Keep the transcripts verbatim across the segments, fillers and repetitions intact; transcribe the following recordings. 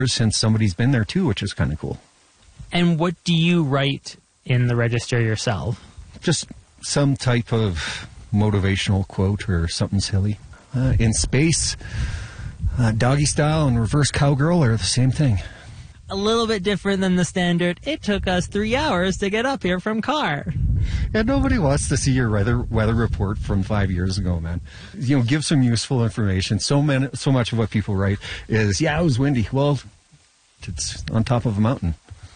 since somebody's been there too, which is kind of cool. And what do you write in the register yourself? Just some type of motivational quote or something silly. Uh, in space, uh, doggy style and reverse cowgirl are the same thing. A little bit different than the standard, it took us three hours to get up here from Carr. Yeah, nobody wants to see your weather weather report from five years ago, man. You know, give some useful information. So many, so much of what people write is, yeah, it was windy. Well, it's on top of a mountain.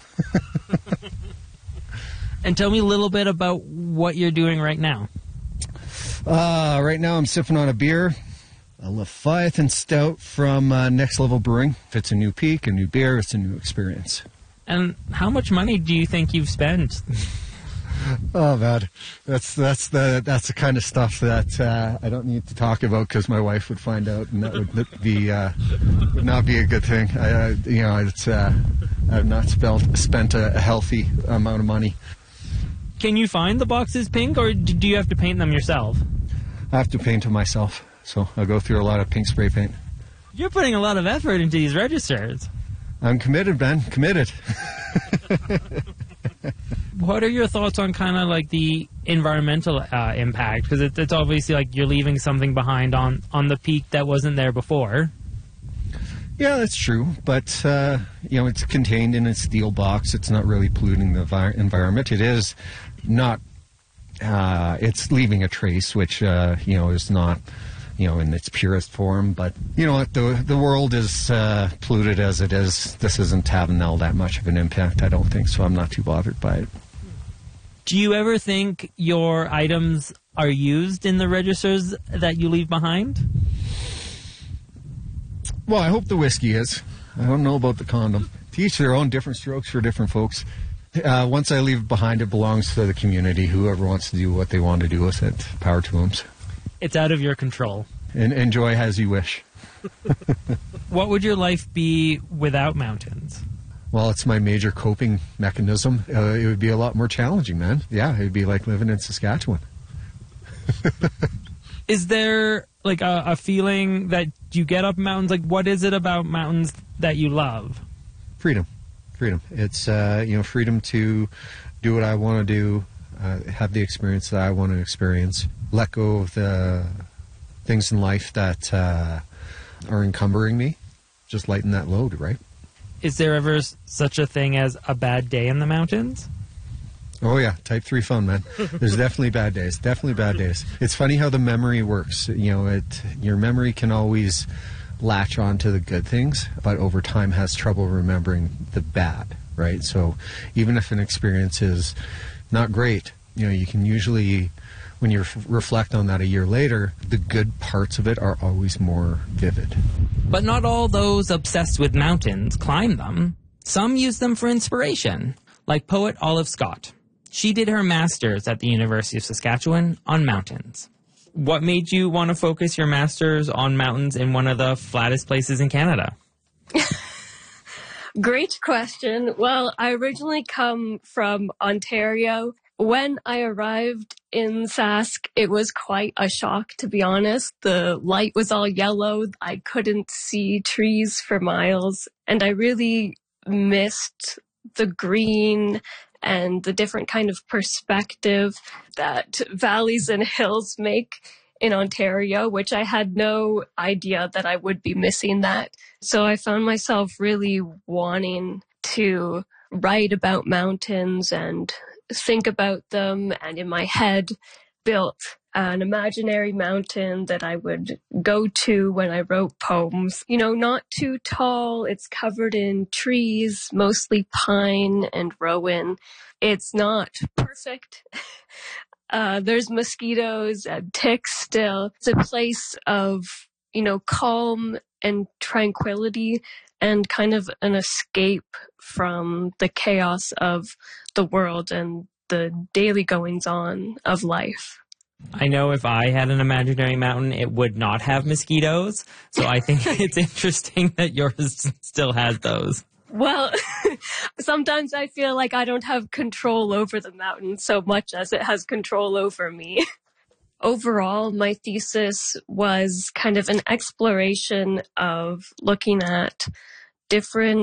And tell me a little bit about what you're doing right now. Uh, right now I'm sipping on a beer, a Leviathan Stout from uh, Next Level Brewing. If it's a new peak, a new beer, it's a new experience. And how much money do you think you've spent? Oh man, that's that's the that's the kind of stuff that uh, I don't need to talk about because my wife would find out, and that would be uh, would not be a good thing. I, uh, you know, it's uh, I've not spent spent a, a healthy amount of money. Can you find the boxes pink, or do you have to paint them yourself? I have to paint them myself, so I'll go through a lot of pink spray paint. You're putting a lot of effort into these registers. I'm committed, man. Committed. What are your thoughts on kind of like the environmental uh, impact? Because it, it's obviously like you're leaving something behind on, on the peak that wasn't there before. Yeah, that's true. But, uh, you know, it's contained in a steel box. It's not really polluting the vi- environment. It is not, uh, it's leaving a trace, which, uh, you know, is not, you know, in its purest form. But, you know what, the, the world is uh, polluted as it is. This isn't having all that much of an impact, I don't think, so I'm not too bothered by it. Do you ever think your items are used in the registers that you leave behind? Well, I hope the whiskey is. I don't know about the condom. To each their own, different strokes for different folks. Uh, once I leave it behind, it belongs to the community. Whoever wants to do what they want to do with it, power to them. It's out of your control. And enjoy as you wish. What would your life be without mountains? Well, it's my major coping mechanism. Uh, it would be a lot more challenging, man. Yeah, it would be like living in Saskatchewan. Is there like a, a feeling that you get up mountains? Like, what is it about mountains that you love? Freedom. Freedom. It's, uh, you know, freedom to do what I want to do, uh, have the experience that I want to experience, let go of the things in life that uh, are encumbering me, just lighten that load, right? Is there ever such a thing as a bad day in the mountains? Oh, yeah. Type three fun, man. There's definitely bad days. Definitely bad days. It's funny how the memory works. You know, it your memory can always latch on to the good things, but over time has trouble remembering the bad, right? So even if an experience is not great, you know, you can usually, when you reflect on that a year later, the good parts of it are always more vivid. But not all those obsessed with mountains climb them. Some use them for inspiration, like poet Olive Scott. She did her master's at the University of Saskatchewan on mountains. What made you want to focus your master's on mountains in one of the flattest places in Canada? Great question. Well, I originally come from Ontario. When I arrived in Sask, it was quite a shock, to be honest. The light was all yellow. I couldn't see trees for miles. And I really missed the green and the different kind of perspective that valleys and hills make in Ontario, which I had no idea that I would be missing that. So I found myself really wanting to write about mountains and think about them, and in my head built an imaginary mountain that I would go to when I wrote poems. You know, not too tall. It's covered in trees, mostly pine and rowan. It's not perfect. Uh, there's mosquitoes and ticks still. It's a place of, you know, calm and tranquility and kind of an escape from the chaos of the world and the daily goings on of life. I know if I had an imaginary mountain, it would not have mosquitoes. So I think it's interesting that yours still has those. Well, sometimes I feel like I don't have control over the mountain so much as it has control over me. Overall, my thesis was kind of an exploration of looking at different